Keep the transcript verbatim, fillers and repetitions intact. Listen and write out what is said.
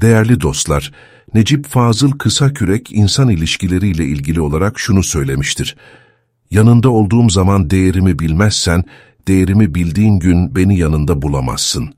Değerli dostlar, Necip Fazıl Kısakürek insan ilişkileriyle ilgili olarak şunu söylemiştir. Yanında olduğum zaman değerimi bilmezsen, değerimi bildiğin gün beni yanında bulamazsın.